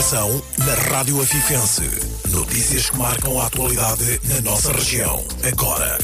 Informação na Rádio Afifense. Notícias que marcam a atualidade na nossa região. Agora.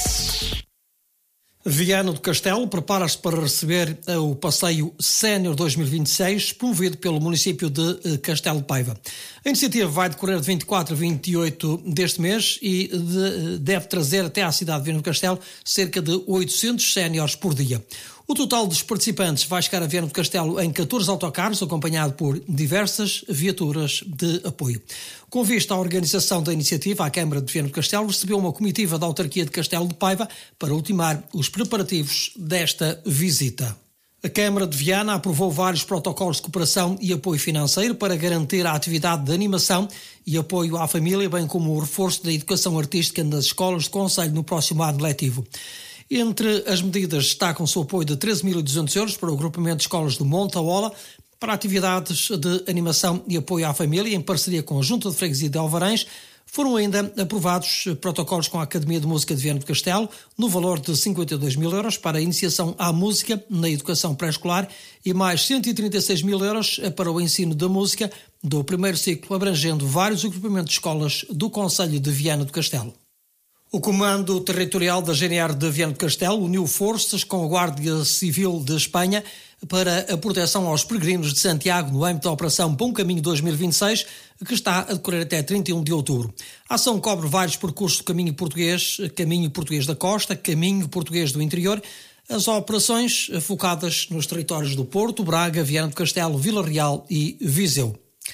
Viana do Castelo prepara-se para receber o Passeio Sénior 2026, promovido pelo município de Castelo de Paiva. A iniciativa vai decorrer de 24 a 28 deste mês e deve trazer até à cidade de Viana do Castelo cerca de 800 séniores por dia. O total dos participantes vai chegar a Viana do Castelo em 14 autocarros, acompanhado por diversas viaturas de apoio. Com vista à organização da iniciativa, a Câmara de Viana do Castelo recebeu uma comitiva da autarquia de Castelo de Paiva para ultimar os preparativos desta visita. A Câmara de Viana aprovou vários protocolos de cooperação e apoio financeiro para garantir a atividade de animação e apoio à família, bem como o reforço da educação artística nas escolas de concelho no próximo ano letivo. Entre as medidas destacam-se o apoio de 13.200 euros para o agrupamento de escolas do Monte Aola, para atividades de animação e apoio à família, em parceria com a Junta de Freguesia de Alvarães. Foram ainda aprovados protocolos com a Academia de Música de Viana do Castelo, no valor de 52.000 euros para a iniciação à música na educação pré-escolar e mais 136.000 euros para o ensino da música do primeiro ciclo, abrangendo vários agrupamentos de escolas do concelho de Viana do Castelo. O Comando Territorial da GNR de Viana do Castelo uniu forças com a Guarda Civil de Espanha para a proteção aos peregrinos de Santiago no âmbito da Operação Bom Caminho 2026, que está a decorrer até 31 de outubro. A ação cobre vários percursos do caminho português da costa, caminho português do interior. As operações focadas nos territórios do Porto, Braga, Viana do Castelo, Vila Real e Viseu.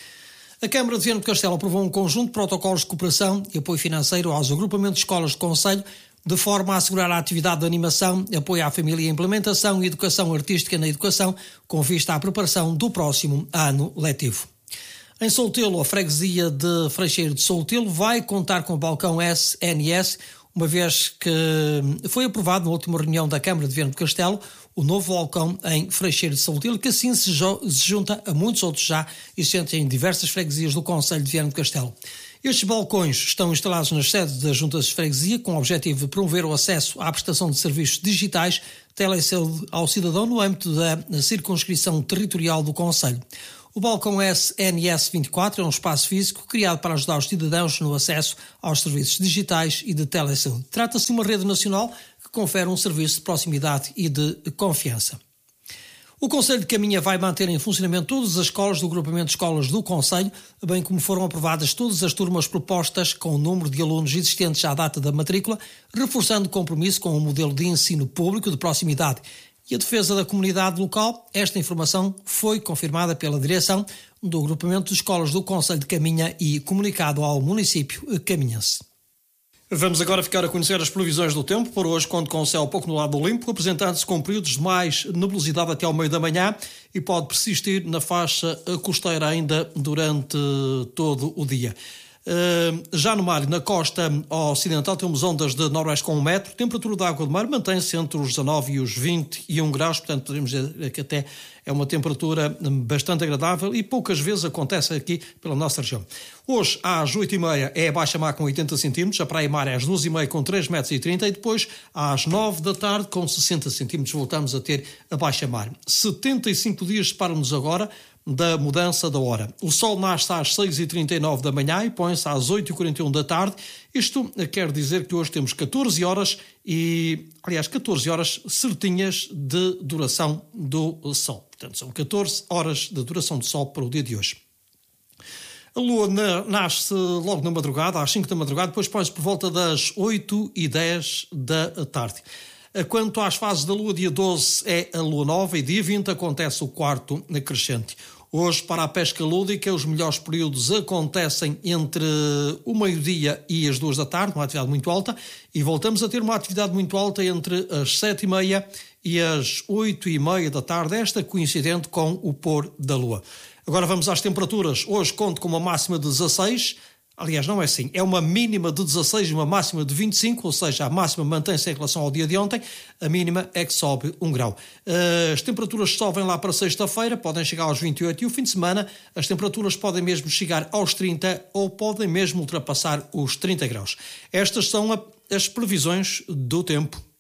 A Câmara de Viana do Castelo aprovou um conjunto de protocolos de cooperação e apoio financeiro aos agrupamentos de escolas de concelho, de forma a assegurar a atividade de animação, apoio à família, implementação e educação artística na educação, com vista à preparação do próximo ano letivo. Em Soltelo, a freguesia de Freixeiro de Soltelo vai contar com o balcão SNS, uma vez que foi aprovado na última reunião da Câmara de Viana do Castelo o novo balcão em Freixeiro de Soltelo, que assim se junta a muitos outros já existentes em diversas freguesias do concelho de Viana do Castelo. Estes balcões estão instalados nas sedes das juntas de freguesia com o objetivo de promover o acesso à prestação de serviços digitais telesaúde ao cidadão no âmbito da circunscrição territorial do concelho. O balcão SNS 24 é um espaço físico criado para ajudar os cidadãos no acesso aos serviços digitais e de telesaúde. Trata-se de uma rede nacional que confere um serviço de proximidade e de confiança. O Concelho de Caminha vai manter em funcionamento todas as escolas do agrupamento de escolas do Concelho, bem como foram aprovadas todas as turmas propostas com o número de alunos existentes à data da matrícula, reforçando o compromisso com o modelo de ensino público de proximidade e a defesa da comunidade local. Esta informação foi confirmada pela direção do agrupamento de escolas do Concelho de Caminha e comunicado ao município caminhense. Vamos agora ficar a conhecer as previsões do tempo. Por hoje, conto com o céu pouco nublado limpo, apresentando-se com períodos de mais nebulosidade até ao meio da manhã e pode persistir na faixa costeira ainda durante todo o dia. Já no mar, na costa ocidental, temos ondas de noroeste com 1 metro. Temperatura da água do mar mantém-se entre os 19 e os 21 graus, portanto podemos dizer que até é uma temperatura bastante agradável e poucas vezes acontece aqui pela nossa região. Hoje, às 8h30, é a baixa-mar com 80 centímetros, a praia-mar é às 12h30 com 3,30 metros e depois, às 9 da tarde, com 60 centímetros, voltamos a ter a baixa-mar. 75 dias separam-nos agora da mudança da hora. O sol nasce às 6h39 da manhã e põe-se às 8h41 da tarde. Isto quer dizer que hoje temos 14 horas certinhas de duração do sol. Portanto, são 14 horas de duração do sol para o dia de hoje. A lua nasce logo na madrugada, às 5 da madrugada, depois põe-se por volta das 8h10 da tarde. Quanto às fases da lua, dia 12 é a lua nova e dia 20 acontece o quarto crescente. Hoje, para a pesca lúdica, os melhores períodos acontecem entre o meio-dia e as 2 da tarde, uma atividade muito alta, e voltamos a ter uma atividade muito alta entre as 7h30 e as 8h30 da tarde, esta coincidente com o pôr da lua. Agora vamos às temperaturas. Hoje conto com uma máxima de 16. Aliás, não é assim, é uma mínima de 16 e uma máxima de 25, ou seja, a máxima mantém-se em relação ao dia de ontem, a mínima é que sobe 1 grau. As temperaturas sobem lá para sexta-feira, podem chegar aos 28 e o fim de semana as temperaturas podem mesmo chegar aos 30 ou podem mesmo ultrapassar os 30 graus. Estas são as previsões do tempo.